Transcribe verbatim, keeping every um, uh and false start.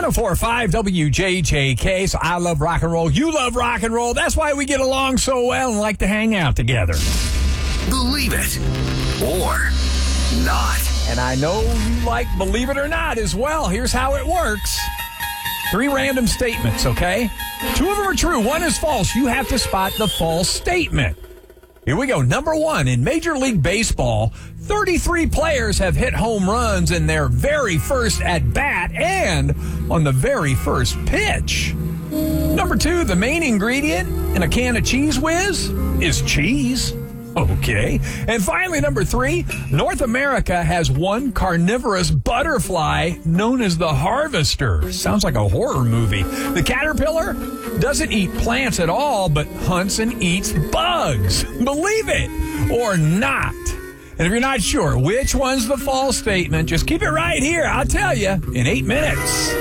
one oh four point five W J J K. So I love rock and roll. You love rock and roll. That's why we get along so well and like to hang out together. Believe it or not. And I know you like Believe It or Not as well. Here's how it works. Three random statements, okay? Two of them are true. One is false. You have to spot the false statement. Here we go. Number one, in Major League Baseball, thirty-three players have hit home runs in their very first at-bat and on the very first pitch. Number two, the main ingredient in a can of Cheese Whiz is cheese. Okay. And finally, number three, North America has one carnivorous butterfly known as the harvester. Sounds like a horror movie. The caterpillar doesn't eat plants at all, but hunts and eats bugs. Believe it or not. And if you're not sure which one's the false statement, just keep it right here. I'll tell you in eight minutes.